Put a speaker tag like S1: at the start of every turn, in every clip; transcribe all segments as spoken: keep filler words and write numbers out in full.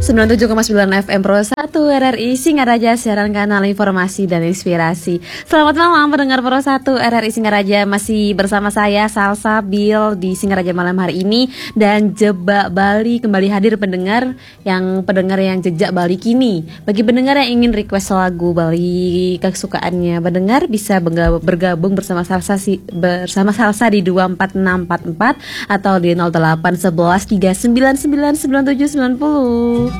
S1: sembilan puluh tujuh koma sembilan F M Pro satu R R I Singaraja, siaran kanal informasi dan inspirasi. Selamat malam pendengar Pro satu R R I Singaraja, masih bersama saya Salsa Bill di Singaraja malam hari ini. Dan Jebak Bali kembali hadir pendengar yang pendengar yang jejak Bali kini. Bagi pendengar yang ingin request lagu Bali kesukaannya, pendengar bisa bergabung bersama Salsa bersama Salsa di dua empat enam empat empat atau di nol delapan satu satu tiga sembilan sembilan sembilan tujuh sembilan nol.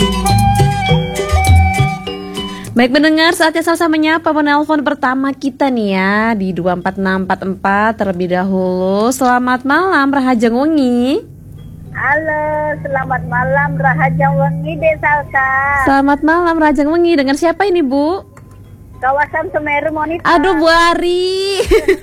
S1: Baik pendengar, saatnya Salsa menyapa penelpon pertama kita nih ya di dua empat enam empat empat terlebih dahulu. Selamat malam Rahajeng Wengi.
S2: Halo, selamat malam Rahajeng Wengi de Salsa.
S1: Selamat malam Rahajeng Wengi, dengan siapa ini Bu?
S2: Kawasan Semeru Monita.
S1: Aduh Bu Ari.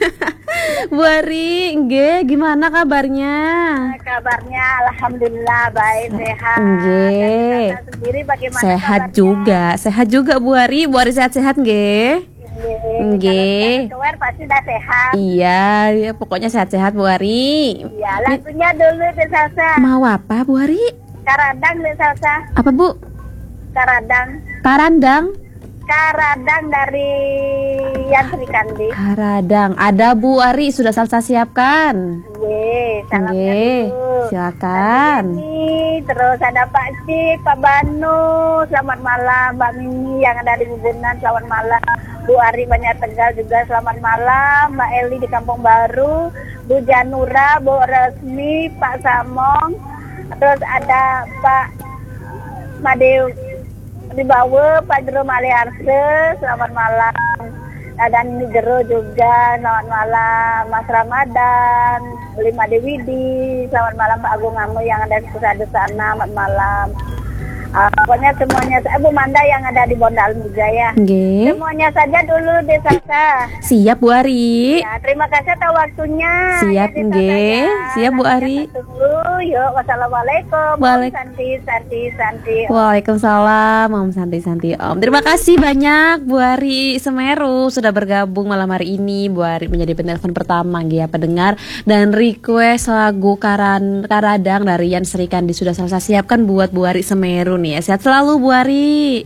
S1: Bu Ari, nggih, gimana kabarnya?
S2: Kabarnya alhamdulillah baik, sehat.
S1: Nggih.
S2: Sendiri bagaimana
S1: sehat
S2: kabarnya?
S1: juga, sehat juga Bu Ari. Bu Ari sehat-sehat nggih? Nggih.
S2: Keluar pasti udah sehat.
S1: Iya, ya, pokoknya sehat-sehat Bu Ari.
S2: Iya, lagunya dulu de Salsa.
S1: Mau apa Bu Ari?
S2: Karadang de Salsa.
S1: Apa Bu?
S2: Karadang.
S1: Karandang?
S2: Karadang dari Yan Sri Kandi.
S1: Karadang. Ada Bu Ari, sudah Salsa siapkan.
S2: Nggih, salamnya
S1: Nggih,
S2: dulu.
S1: silakan.
S2: Ini, terus ada Pak Cik, Pak Banu, selamat malam. Mbak Mimi yang ada di Bubunan, selamat malam. Bu Ari Banyak Tegal juga selamat malam. Mbak Eli di Kampung Baru, Bu Janura, Bu Resmi, Pak Samong, terus ada Pak Madeu di bawah, Pak Jero Maliarse, selamat malam. Dan ini Jero juga, selamat malam. Mas Ramadan, Lima Dewidi, selamat malam Pak Agung Amu yang ada di pusat sana, selamat malam. Uh, pokoknya semuanya, eh, Bu Manda yang ada di Bondal juga ya.
S1: Nggih.
S2: Semuanya saja dulu de Salsa.
S1: Siap Bu Ari.
S2: Ya, terima kasih atas waktunya.
S1: Siap,
S2: Ya, de Salsa,
S1: nggih.
S2: ya.
S1: Siap, Bu
S2: Nanti
S1: Ari.
S2: kita tunggu. Yuk, wassalamualaikum.
S1: Waalaikum-
S2: Santi, santi, santi.
S1: Waalaikumsalam, Om Santi-Santi Om. Terima kasih banyak Bu Ari Semeru sudah bergabung malam hari ini. Bu Ari menjadi penelpon pertama ya pendengar, dan request lagu Karan Karadang dari Yan Sri Kandi sudah Salsa siapkan buat Bu Ari Semeru nih ya. Sehat selalu Bu Ari.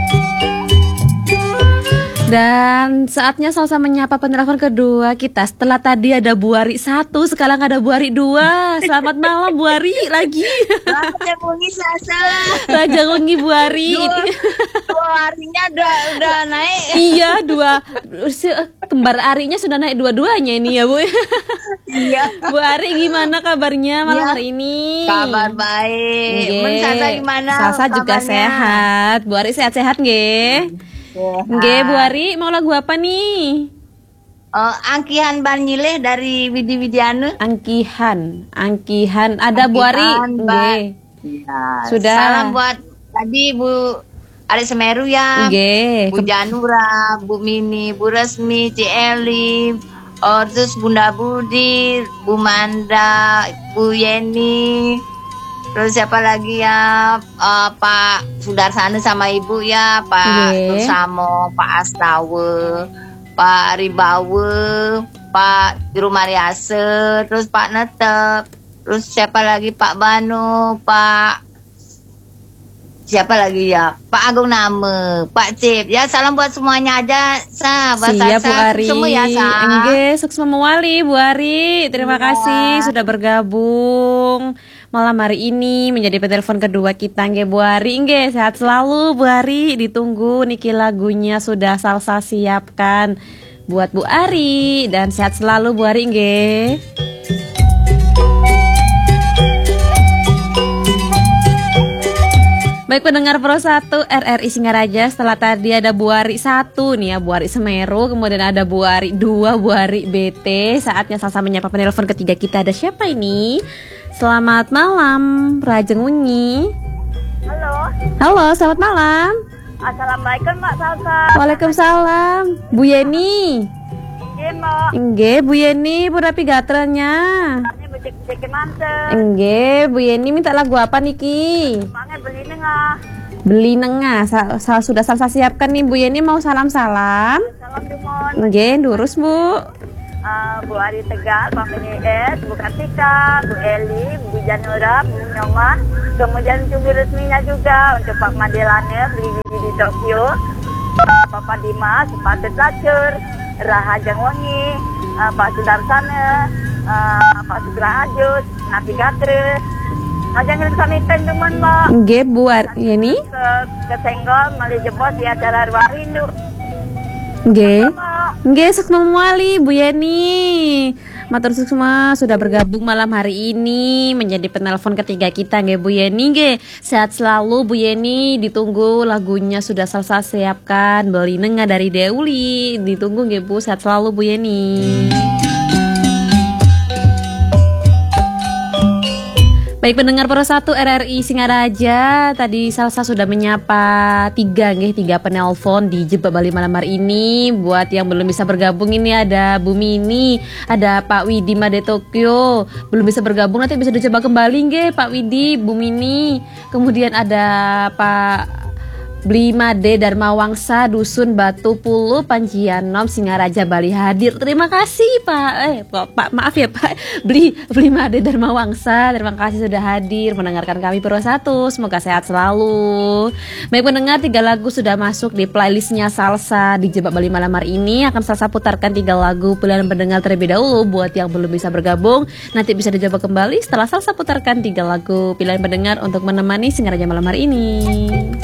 S1: Dan saatnya Salsa menyapa penelpon kedua kita. Setelah tadi ada Bu Ari satu, sekarang ada Bu Ari dua. Selamat malam Bu Ari lagi.
S2: Raja Wengi Salsa.
S1: Raja Wengi Bu Ari.
S2: Dua, dua harinya udah, udah naik.
S1: Iya, dua se- kembar Arinya sudah naik dua-duanya ini ya Bu.
S2: Iya.
S1: Bu Ari gimana kabarnya malam
S2: Iya.
S1: hari ini?
S2: Kabar baik.
S1: Nggih.
S2: Men Salsa gimana?
S1: Salsa juga
S2: kabarnya?
S1: sehat. Bu Ari sehat-sehat nggih?
S2: Sehat.
S1: Nggih, Bu Ari mau lagu apa nih?
S2: Oh, Angkihan Banyileh dari Widi Widiana.
S1: Angkihan, Angkihan. Ada Bu Ari?
S2: Angkihan, Mbak.
S1: Nggih.
S2: Iya.
S1: Sudah.
S2: Salam buat tadi Bu Ari Semeru ya.
S1: Nggih.
S2: Bu Janura, Bu Mini, Bu Resmi, Ci Eli, oh, terus Bunda Budi, Bu Manda, Bu Yeni, terus siapa lagi ya, Eh, Pak Sudarsana sama Ibu ya, Pak
S1: Nggih.
S2: Nursamo, Pak Astawe, Pak Ribawe, Pak Juru Mariase, terus Pak Netep, terus siapa lagi, Pak Banu, Pak siapa lagi ya, Pak Agung Name, Pak Cip ya. Salam buat semuanya aja, Sa. Buat
S1: Siap Bu
S2: Salsa,
S1: Ari.
S2: semua ya, Sa.
S1: Nggih, sukses memawali Bu Ari. Terima
S2: Iya.
S1: kasih sudah bergabung malam hari ini menjadi penelpon kedua kita nggih Bu Ari. Nggih, sehat selalu Bu Ari. Ditunggu niki lagunya sudah Salsa siapkan buat Bu Ari, dan sehat selalu Bu Ari nggih. Baik pendengar Pro satu R R I Singaraja, setelah tadi ada Bu Ari satu nih ya, Bu Ari Semeru, kemudian ada Bu Ari dua, Bu Ari B T. Saatnya Salsa menyapa penelpon ketiga kita. Ada siapa ini? Selamat malam, Rajeng Wengi.
S2: Halo.
S1: Halo, selamat malam.
S2: Assalamualaikum Mbak Salsa.
S1: Waalaikumsalam. Bu Yeni.
S2: Gimo.
S1: Nggih, Bu Yeni, pura pigatranya.
S2: Ini becek-becek mantep.
S1: Nggih, Bu Yeni minta lagu apa niki?
S2: Makanya beli nengah.
S1: Beli nengah. Sa- sa- sudah Salsa siapkan nih Bu Yeni, mau salam-salam.
S2: Salam Dumon.
S1: Nggih, lurus Bu.
S2: uh, Bu Ari Tegal, Pak Mini S, Bu Kartika, Bu Eli, Bu Janura, Bu Nyoma. Kemudian cumi resminya juga untuk Pak Madelane, beli biji di Tokyo, uh, Bapak Dimas, Pak Tetlacur, Raha Jangwangi, uh, Pak Sudarsana, uh, Pak Sugra Ajus, Nabi Gatre. Aja ngirim samiten teman Mbak.
S1: Nggih Bu Yeni.
S2: Ke kesenggol mali jebos di acara Ruang Rindu.
S1: Nggih. Nggih sukma muali Bu Yeni. Matur sukma sudah bergabung malam hari ini menjadi penelpon ketiga kita nggih Bu Yeni nggih. Sehat selalu Bu Yeni, ditunggu lagunya sudah selesai siapkan. Beli nengah dari Deuli. Ditunggu nggih Bu, sehat selalu Bu Yeni. Baik pendengar Pro satu R R I Singaraja, tadi Salsa sudah menyapa tiga nggih, tiga penelpon di Jebak Bali malam hari ini. Buat yang belum bisa bergabung ini ada Bu Mini, ada Pak Widi Made Tokyo. Belum bisa bergabung nanti bisa dicoba kembali nggih Pak Widi, Bu Mini. Kemudian ada Pak Bli Made Dharma Wangsa, Dusun Batu Pulu, Panjianom, Singaraja, Bali hadir. Terima kasih Pak. Eh Pak, Pak maaf ya Pak. Bli Bli Made Dharma Wangsa, terima kasih sudah hadir mendengarkan kami Pro satu. Semoga sehat selalu. Baik pendengar, tiga lagu sudah masuk di playlistnya Salsa di Jebak Bali malam hari ini. Akan Salsa putarkan tiga lagu pilihan pendengar terlebih dahulu. Buat yang belum bisa bergabung, nanti bisa dicoba kembali setelah Salsa putarkan tiga lagu pilihan pendengar untuk menemani Singaraja malam hari ini.